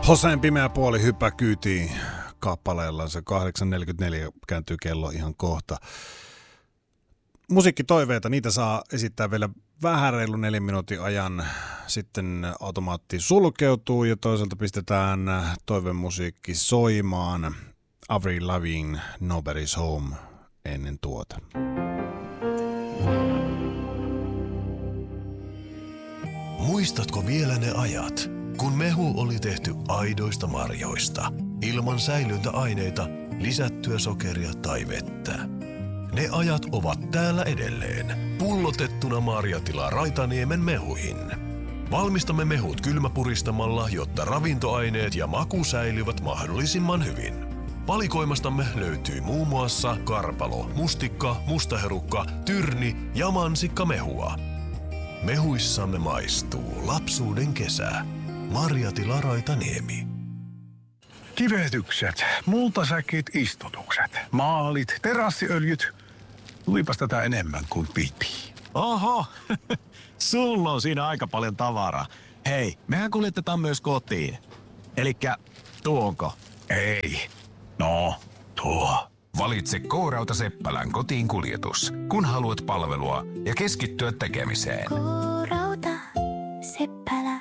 Hoseen pimeä puoli hyppää kyytiin kappaleella. Se 8.44 kääntyy kello ihan kohta. Musiikkitoiveita, niitä saa esittää vielä vähän reilu 4 minuutin ajan. Sitten automaatti sulkeutuu ja toisaalta pistetään toivemusiikki soimaan. Avril Lavigne, Nobody's Home ennen tuota. Muistatko vielä ne ajat, kun mehu oli tehty aidoista marjoista, ilman säilyntäaineita, lisättyä sokeria tai vettä? Ne ajat ovat täällä edelleen, pullotettuna Marjatila Raitaniemen mehuihin. Valmistamme mehut kylmäpuristamalla, jotta ravintoaineet ja maku säilyvät mahdollisimman hyvin. Valikoimastamme löytyy muun muassa karpalo, mustikka, mustaherukka, tyrni ja mansikkamehua. Mehuissamme maistuu lapsuuden kesä. Marjatila Raitaniemi. Kivetykset, multasäkit, istutukset, maalit, terassiöljyt. Tulipas tätä enemmän kuin piti. Oho, sulla on siinä aika paljon tavaraa. Hei, mehän kuljetetaan myös kotiin. Elikkä tuonko? Ei. No, tuo. Valitse K-Rauta Seppälän kotiin kuljetus, kun haluat palvelua ja keskittyä tekemiseen. K-Rauta Seppälä.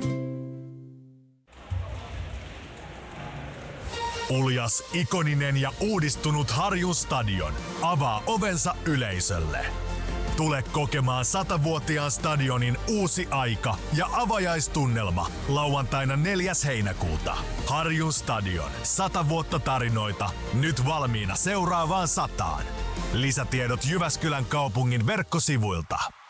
Uljas, ikoninen ja uudistunut Harjun stadion avaa ovensa yleisölle. Tule kokemaan 100-vuotiaan stadionin uusi aika ja avajaistunnelma lauantaina 4. heinäkuuta. Harjun stadion. 100 vuotta tarinoita. Nyt valmiina seuraavaan 100. Lisätiedot Jyväskylän kaupungin verkkosivuilta.